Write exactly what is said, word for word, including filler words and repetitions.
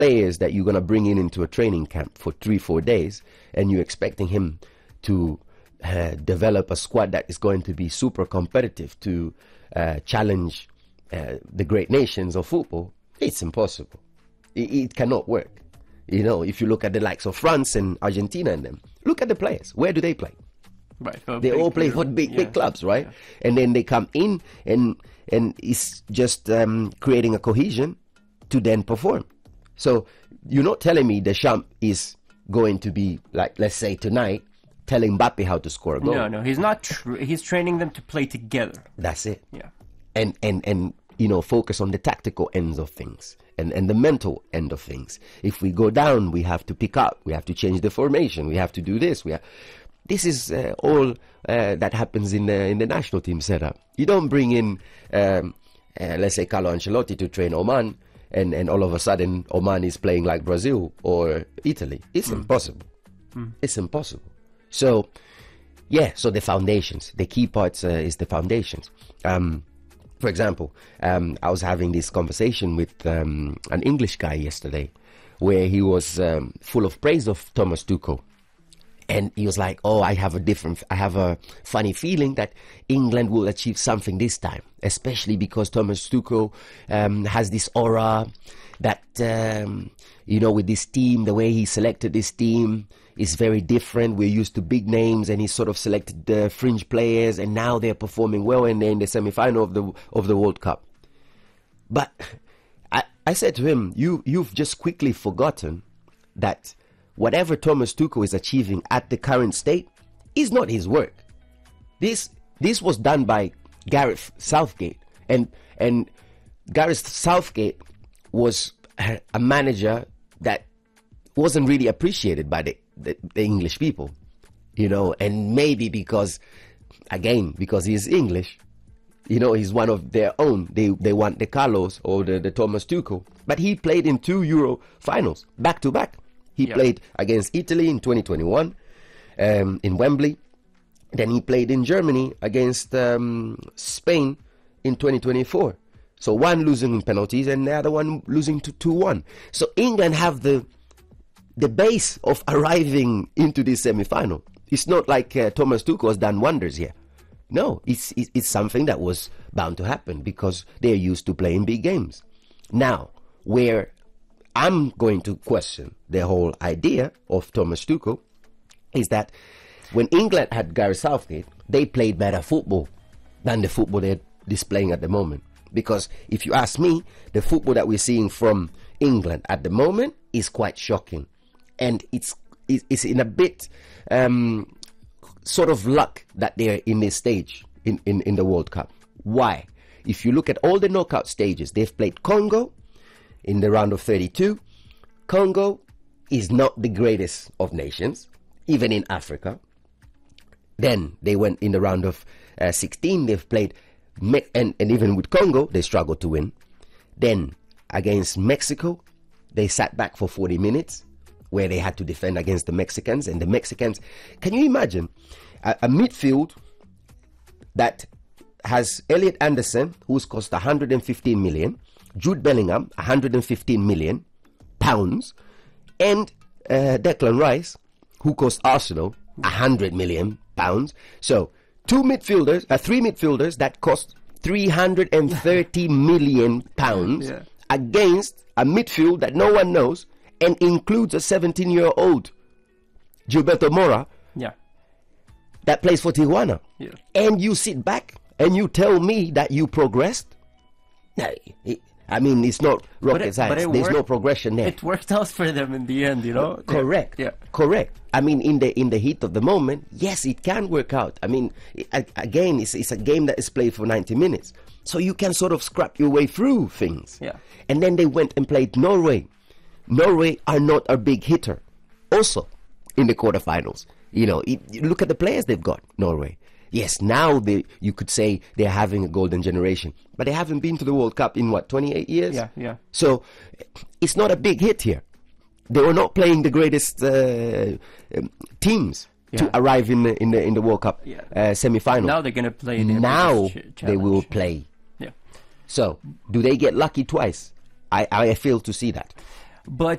players that you're going to bring in into a training camp for three, four days, and you're expecting him to uh, develop a squad that is going to be super competitive to uh, challenge uh, the great nations of football, it's impossible. It, it cannot work. You know, if you look at the likes of France and Argentina and them, look at the players. Where do they play? Right, for they big, all play for big, yeah, big clubs, right? Yeah. And then they come in, and and it's just um, creating a cohesion to then perform. So you're not telling me Deschamps is going to be, like, let's say tonight, telling Mbappe how to score a goal. No, no, he's not. Tr- he's training them to play together. That's it. Yeah. And and and you know, focus on the tactical ends of things and and the mental end of things. If we go down, we have to pick up. We have to change the formation. We have to do this. We have. This is uh, all uh, that happens in the in the national team setup. You don't bring in, um, uh, let's say, Carlo Ancelotti to train Oman, and, and all of a sudden Oman is playing like Brazil or Italy. It's mm. impossible. Mm. It's impossible. So, yeah. So the foundations, the key parts uh, is the foundations. Um, for example, um, I was having this conversation with um, an English guy yesterday, where he was um, full of praise of Thomas Tuchel. And he was like, oh, I have a different, I have a funny feeling that England will achieve something this time, especially because Thomas Tuchel um, has this aura that, um, you know, with this team, the way he selected this team is very different. We're used to big names, and he sort of selected the fringe players, and now they're performing well, and they're in the semi-final of the of the World Cup. But I, I said to him, you, you've just quickly forgotten that whatever Thomas Tuchel is achieving at the current state is not his work. This this was done by Gareth Southgate, and and Gareth Southgate was a manager that wasn't really appreciated by the, the, the English people, you know, and maybe because, again, because he's English, you know, he's one of their own. They they want the Carlos or the, the Thomas Tuchel, but he played in two Euro finals back to back. He yep. played against Italy in twenty twenty-one um, in Wembley. Then he played in Germany against um, Spain in twenty twenty-four. So one losing in penalties and the other one losing to two one. So England have the the base of arriving into this semi-final. It's not like uh, Thomas Tuchel has done wonders here. No, it's, it's it's something that was bound to happen because they're used to playing big games. Now, where I'm going to question the whole idea of Thomas Tuchel is that when England had Gareth Southgate, they played better football than the football they're displaying at the moment. Because if you ask me, the football that we're seeing from England at the moment is quite shocking. And it's it's in a bit um, sort of luck that they're in this stage in, in, in the World Cup. Why? If you look at all the knockout stages, they've played Congo in the round of thirty-two. Congo is not the greatest of nations, even in Africa. Then they went in the round of uh, sixteen. They've played, Me- and, and even with Congo, they struggled to win. Then against Mexico, they sat back for forty minutes, where they had to defend against the Mexicans. And the Mexicans, can you imagine a, a midfield that has Elliot Anderson, who's cost one hundred fifteen million, Jude Bellingham, one hundred fifteen million pounds, and uh, Declan Rice, who cost Arsenal one hundred million pounds. So two midfielders, uh, three midfielders that cost three hundred thirty million pounds yeah. against a midfield that no one knows and includes a seventeen-year-old Gilberto Mora yeah. that plays for Tijuana. Yeah. And you sit back and you tell me that you progressed? No, it, I mean, it's not rocket it, science. There's worked, no progression there. It worked out for them in the end, you know? Correct. Yeah. Correct. I mean, in the in the heat of the moment, yes, it can work out. I mean, it, again, it's, it's a game that is played for ninety minutes. So you can sort of scrap your way through things. Yeah. And then they went and played Norway. Norway are not a big hitter. Also, in the quarterfinals. You know, it, look at the players they've got, Norway. Yes, now they, you could say they're having a golden generation. But they haven't been to the World Cup in, what, twenty-eight years? Yeah, yeah. So it's not a big hit here. They were not playing the greatest uh, um, teams yeah. to arrive in the, in the, in the World Cup yeah. uh, semi-final. Now they're going to play. Now ch- they will play. Yeah. So, do they get lucky twice? I, I fail to see that. But